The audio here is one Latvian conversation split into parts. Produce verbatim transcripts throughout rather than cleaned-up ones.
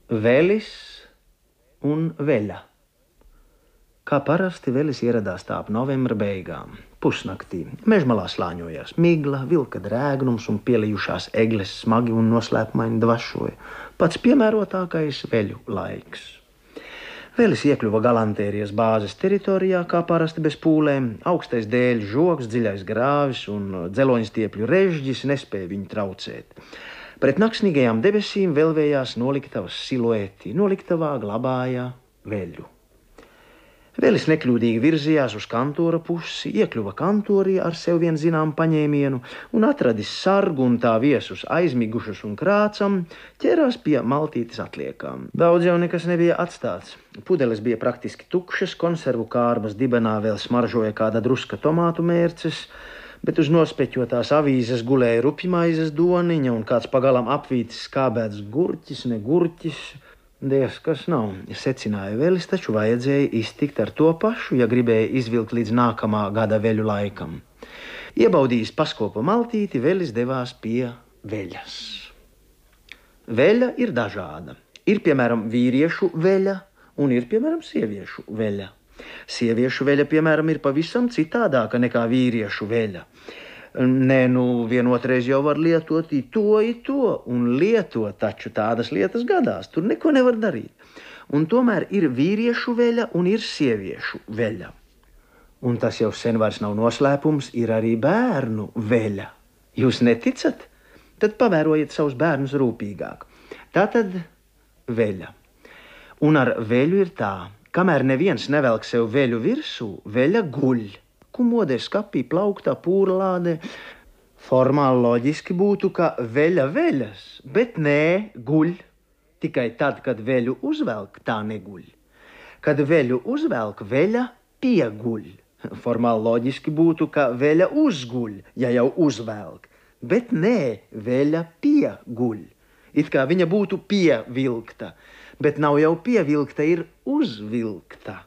Velis un veļa. Kā parasti velis ieradās tā ap novembra beigām. Pusnaktī mežmalā slāņojās migla, vilka drēgnums un pielijušās egles smagi un noslēpumaini dvašoja. Pats piemērotākais veļu laiks. Velis iekļuva galantērijas bāzes teritorijā, kā parasti bez pūlēm. Augstais dēļu žogs, dziļais grāvis un dzeloņstiepļu režģis nespēja viņu traucēt. Pret naksnīgajām debesīm velvējās noliktavas silueti. Noliktavā glabāja veļu. Velis nekļūdīgi virzījās uz kantora pusi, iekļuva kantorī ar sev vien zinām paņēmienu un atradis sargu un tā viesus aizmigušus un krācam, ķērās pie maltītes atliekām. Daudz jau nekas nebija atstāts. Pudeles bija praktiski tukšas, konservu kārbas dibenā vēl smaržoja kāda druska tomātu mērces, bet uz nospeķotās avīzes gulēja rupjmaizes doniņa un kāds pagalam apvītis skābēts gurķis, ne gurķis. Dievs, kas nav, secināja Velis, taču vajadzēja iztikt ar to pašu, ja gribēja izvilkt līdz nākamā gada veļu laikam. Iebaudījis paskopa maltīti, Velis devās pie veļas. Veļa ir dažāda. Ir, piemēram, vīriešu veļa un ir, piemēram, sieviešu veļa. Sieviešu veļa, piemēram, ir pavisam citādāka nekā vīriešu veļa. Nē, nu, vienotreiz jau var lietot i to, i to, un lietot taču tādas lietas gadās, tur neko nevar darīt. Un tomēr ir vīriešu veļa un ir sieviešu veļa. Un tas jau sen vairs nav noslēpums, ir arī bērnu veļa. Jūs neticat? Tad pavērojiet savus bērnus rūpīgāk. Tātad veļa. Un ar veļu ir tā, kamēr neviens nevelk sev veļu virsū, veļa guļ. Kumodē, skapī, plauktā, pūrlādē. Formāli loģiski būtu, ka veļa veļas, bet nē, guļ. Tikai tad, kad veļu uzvelk, tā neguļ. Kad veļu uzvelk, veļa pieguļ. Formāli loģiski būtu, ka veļa uzguļ, ja jau uzvelk, bet nē, veļa pieguļ. It kā viņa būtu pievilkta, bet nav jau pievilkta, ir uzvilkta.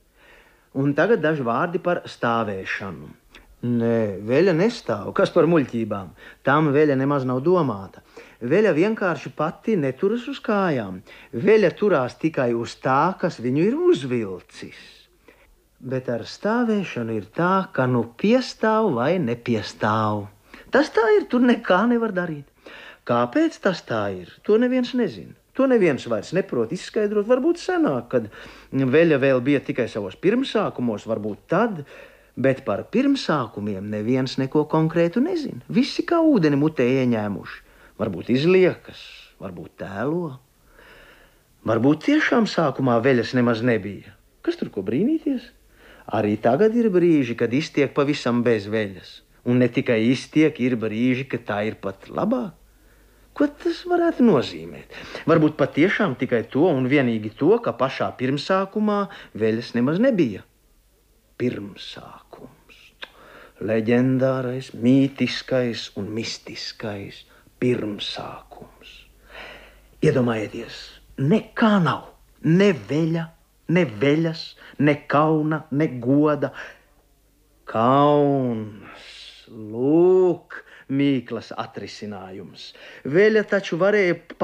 Un tagad daži vārdi par stāvēšanu. Nē, veļa nestāv. Kas par muļķībām? Tam veļa nemaz nav domāta. Veļa vienkārši pati neturas uz kājām. Veļa turās tikai uz tā, kas viņu ir uzvilcis. Bet ar stāvēšanu ir tā, ka nu piestāv vai nepiestāv. Tas tā ir, tur nekā nevar darīt. Kāpēc tas tā ir? To neviens nezina. To neviens vairs neprot izskaidrot, varbūt senāk, kad veļa vēl bija tikai savos pirmsākumos, varbūt tad, bet par pirmsākumiem neviens neko konkrētu nezina. Visi kā ūdeni mutē ieņēmuši. Varbūt izliekas, varbūt tēlo. Varbūt tiešām sākumā veļas nemaz nebija. Kas tur ko brīnīties? Arī tagad ir brīži, kad iztiek pavisam bez veļas. Un ne tikai iztiek, ir brīži, ka tā ir pat labāk. Ko tas varētu nozīmēt? Varbūt patiešām tikai to un vienīgi to, ka pašā pirmsākumā veļas nemaz nebija. Pirmsākums. Leģendārais, mītiskais un mistiskais pirmsākums. Iedomājieties, nekā nav. Ne veļa, ne veļas, ne kauna, ne goda. Kauns, lūk, Mīklas atrisinājums. Veļa taču varēja